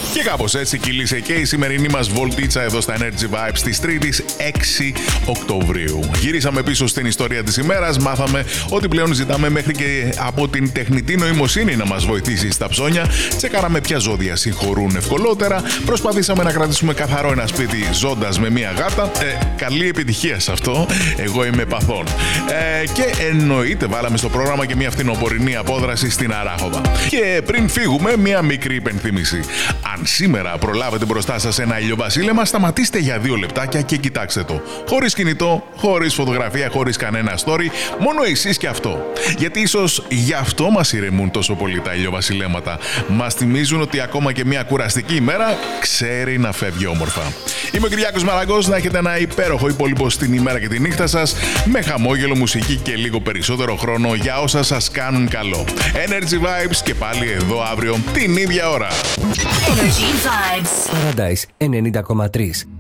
Και κάπως έτσι κύλησε και η σημερινή μας βολτίτσα εδώ στα Energy Vibes της Τρίτης 6 Οκτωβρίου. Γυρίσαμε πίσω στην ιστορία της ημέρας, μάθαμε ότι πλέον ζητάμε μέχρι και από την τεχνητή νοημοσύνη να μας βοηθήσει στα ψώνια, τσεκάραμε ποια ζώδια συγχωρούν ευκολότερα, προσπαθήσαμε να κρατήσουμε καθαρό ένα σπίτι ζώντας με μία γάτα. Καλή επιτυχία σε αυτό, εγώ είμαι παθών. Και εννοείται βάλαμε στο πρόγραμμα και μία φθινοπορεινή απόδραση στην Αράχοβα. Και πριν φύγουμε, μία μικρή υπενθύμηση. Αν σήμερα προλάβετε μπροστά σας ένα ηλιοβασίλεμα, σταματήστε για 2 λεπτάκια και κοιτάξτε το. Χωρίς κινητό, χωρίς φωτογραφία, χωρίς κανένα story, μόνο εσείς και αυτό. Γιατί ίσως γι' αυτό μας ηρεμούν τόσο πολύ τα ηλιοβασιλέματα. Μας θυμίζουν ότι ακόμα και μια κουραστική ημέρα ξέρει να φεύγει όμορφα. Είμαι ο Κυριάκος Μαραγκός, να έχετε ένα υπέροχο υπόλοιπο στην ημέρα και τη νύχτα σας, με χαμόγελο, μουσική και λίγο περισσότερο χρόνο για όσα σας κάνουν καλό. Energy Vibes και πάλι εδώ αύριο την ίδια ώρα. Energy Vibes. Paradise 90,3.